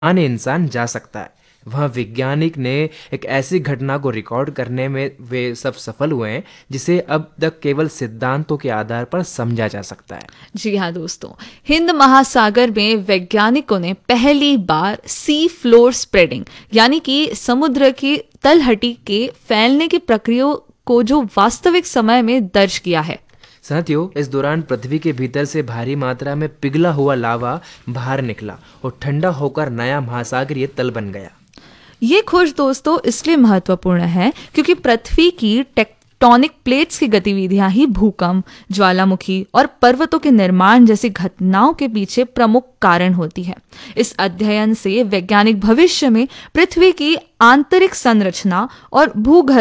आने इंसान जा सकता है। वह वैज्ञानिक ने एक ऐसी घटना को रिकॉर्ड करने में वे सब सफल हुए हैं जिसे अब तक केवल सिद्धांतों के आधार पर समझा जा सकता है। जी हाँ दोस्तों, हिंद महासागर में वैज्ञानिकों ने पहली बार सी फ्लोर स्प्रेडिंग यानी कि समुद्र की तलहटी के फैलने की प्रक्रिया को जो वास्तविक समय में दर्ज किया है। साथियों, इस दौरान पृथ्वी के भीतर से भारी मात्रा में पिघला हुआ लावा बाहर निकला और ठंडा होकर नया महासागरीय तल बन गया। ये खोज दोस्तों इसलिए महत्वपूर्ण है क्योंकि पृथ्वी की टेक्टोनिक प्लेट्स की गतिविधियां ही भूकंप, ज्वालामुखी और पर्वतों के निर्माण जैसी घटनाओं के पीछे प्रमुख कारण होती है। इस अध्ययन से वैज्ञानिक भविष्य में पृथ्वी की आंतरिक संरचना और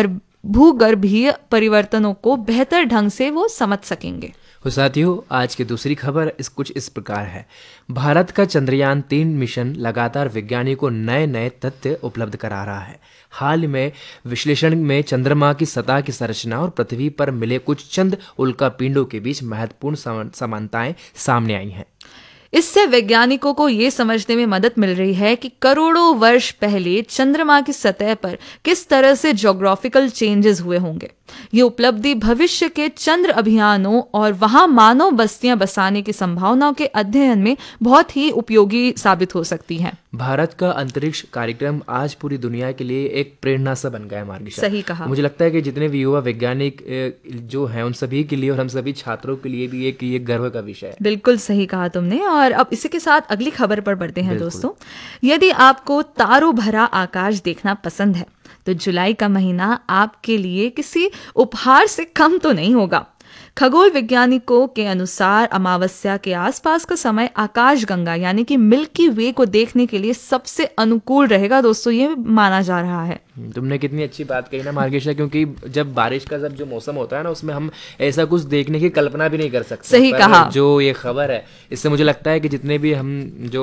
भूगर्भीय परिवर्तनों को बेहतर ढंग से वो समझ सकेंगे। तो साथियों, आज की दूसरी खबर कुछ इस प्रकार है। भारत का चंद्रयान-3 मिशन लगातार वैज्ञानिकों को नए नए तथ्य उपलब्ध करा रहा है। हाल में विश्लेषण में चंद्रमा की सतह की संरचना और पृथ्वी पर मिले कुछ चंद उल्कापिंडों के बीच महत्वपूर्ण समानताएं सामने आई हैं। इससे वैज्ञानिकों को ये समझने में मदद मिल रही है कि करोड़ों वर्ष पहले चंद्रमा की सतह पर किस तरह से ज्योग्राफिकल चेंजेस हुए होंगे। ये उपलब्धि भविष्य के चंद्र अभियानों और वहां मानव बस्तियां बसाने की संभावनाओं के अध्ययन में बहुत ही उपयोगी साबित हो सकती है। भारत का अंतरिक्ष कार्यक्रम आज पूरी दुनिया के लिए एक प्रेरणा सा बन गया है। मार्गिशा, सही कहा। मुझे लगता है कि जितने भी युवा वैज्ञानिक जो हैं उन सभी के लिए और हम सभी छात्रों के लिए भी एक ये गर्व का विषय है। बिल्कुल सही कहा तुमने। और अब इसी के साथ अगली खबर पर बढ़ते हैं दोस्तों। यदि आपको तारों भरा आकाश देखना पसंद है तो जुलाई का महीना आपके लिए किसी उपहार से कम तो नहीं होगा। खगोल वैज्ञानिकों के अनुसार अमावस्या के आसपास का समय आकाशगंगा यानी कि मिल्की वे को देखने के लिए सबसे अनुकूल रहेगा दोस्तों, ये माना जा रहा है। तुमने कितनी अच्छी बात कही ना मार्गेशा, क्योंकि जब बारिश का जो मौसम होता है ना उसमें हम ऐसा कुछ देखने की कल्पना भी नहीं कर सकते। सही कहा। जो ये खबर है इससे मुझे लगता है कि जितने भी हम जो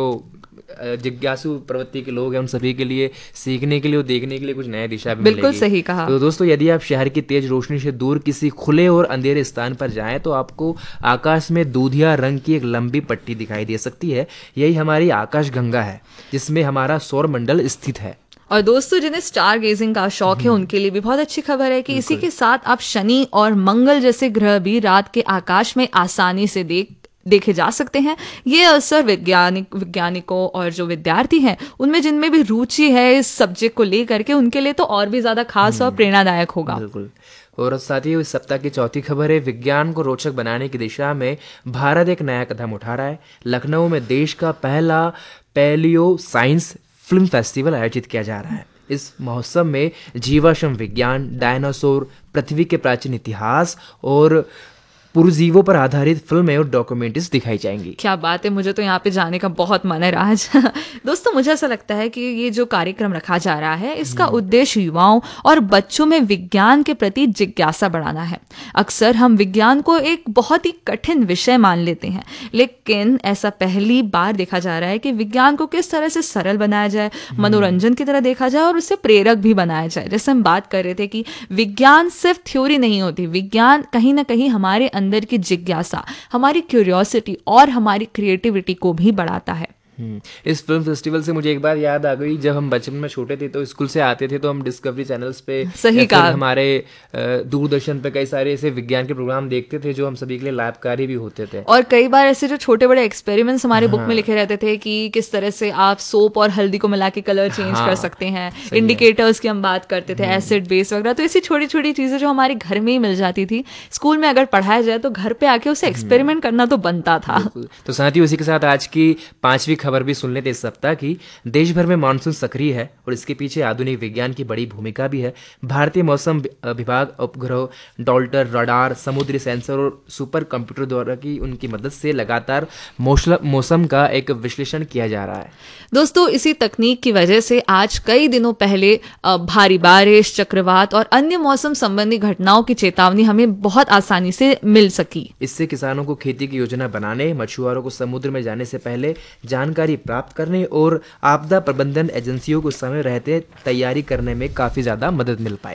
जिज्ञासु प्रवृत्ति के लोग हैं उन सभी के लिए सीखने के लिए और देखने के लिए कुछ नया दिशा भी मिलेगी। बिल्कुल सही कहा। तो दोस्तों, यदि आप शहर की तेज रोशनी से दूर किसी खुले और अंधेरे स्थान पर जाएं तो आपको आकाश में दूधिया रंग की एक लंबी पट्टी दिखाई दे सकती है। यही हमारी आकाशगंगा है जिसमें हमारा सौर मंडल स्थित है। और दोस्तों, जिन्हें स्टार गेजिंग का शौक है उनके लिए भी बहुत अच्छी खबर है कि इसी के साथ आप शनि और मंगल जैसे ग्रह भी रात के आकाश में आसानी से देखे जा सकते हैं। ये अवसर वैज्ञानिकों और जो विद्यार्थी हैं उनमें जिनमें भी रुचि है इस सब्जेक्ट को लेकर के, उनके लिए तो और भी ज्यादा खास और प्रेरणादायक होगा। बिल्कुल। और साथ ही इस सप्ताह की चौथी खबर है, विज्ञान को रोचक बनाने की दिशा में भारत एक नया कदम उठा रहा है। लखनऊ में देश का पहला पैलियो साइंस फिल्म फेस्टिवल आयोजित किया जा रहा है। इस महोत्सव में जीवाश्म विज्ञान, डायनासोर, पृथ्वी के प्राचीन इतिहास और पुरजीवों पर आधारित फिल्में और डॉक्यूमेंट्रीज दिखाई जाएंगी। क्या बात है, मुझे तो यहाँ पे जाने का बहुत मन है राज। दोस्तों, मुझे ऐसा लगता है कि ये जो कार्यक्रम रखा जा रहा है इसका उद्देश्य युवाओं और बच्चों में विज्ञान के प्रति जिज्ञासा बढ़ाना है। अक्सर हम विज्ञान को एक बहुत ही कठिन विषय मान लेते हैं, लेकिन ऐसा पहली बार देखा जा रहा है कि विज्ञान को किस तरह से सरल बनाया जाए, मनोरंजन की तरह देखा जाए और उसे प्रेरक भी बनाया जाए। जैसे हम बात कर रहे थे कि विज्ञान सिर्फ थ्योरी नहीं होती, विज्ञान कहीं ना कहीं हमारे अंदर की जिज्ञासा, हमारी क्यूरियोसिटी और हमारी क्रिएटिविटी को भी बढ़ाता है। इस फिल्म फेस्टिवल से मुझे एक बात याद आ गई। जब हम बचपन में छोटे थे तो स्कूल से आते थे तो हम डिस्कवरी चैनल्स पे, सही कहा, हमारे दूरदर्शन पे कई सारे ऐसे विज्ञान के प्रोग्राम देखते थे जो हम सभी के लिए लाभकारी भी होते थे। और कई बार ऐसे जो छोटे बड़े एक्सपेरिमेंट्स हमारे बुक में लिखे रहते थे कि किस तरह से आप सोप और हल्दी को मिला के कलर चेंज कर सकते हैं। इंडिकेटर्स की हम बात करते थे, एसिड बेस वगैरह। तो ऐसी छोटी छोटी चीजें जो हमारे घर में ही मिल जाती थी, स्कूल में अगर पढ़ाया जाए तो घर पे आके उसे एक्सपेरिमेंट करना तो बनता था। तो साथ ही उसी के साथ आज की 5वीं खबर भी सुन लेते इस सप्ताह की। देश भर में मानसून सक्रिय है और इसके पीछे आधुनिक विज्ञान की बड़ी भूमिका भी है। भारतीय मौसम विभाग उपग्रह, डॉल्टर, रडार, समुद्री सेंसर और सुपर कंप्यूटर द्वारा की उनकी मदद से लगातार मौसम का एक विश्लेषण किया जा रहा है। दोस्तों, इसी तकनीक की वजह से आज कई दिनों पहले भारी बारिश, चक्रवात और अन्य मौसम संबंधी घटनाओं की चेतावनी हमें बहुत आसानी से मिल सकी। इससे किसानों को खेती की योजना बनाने, मछुआरों को समुद्र में जाने से पहले जानकारी प्राप्त करने और आपदा प्रबंधन एजेंसियों को समय रहते तैयारी करने में काफी ज्यादा मदद मिल पाएगी।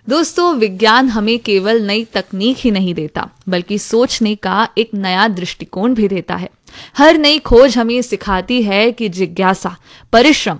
दोस्तों, विज्ञान हमें केवल नई तकनीक ही नहीं देता, बल्कि सोचने का एक नया दृष्टिकोण भी देता है। हर नई खोज हमें सिखाती है कि जिज्ञासा, परिश्रम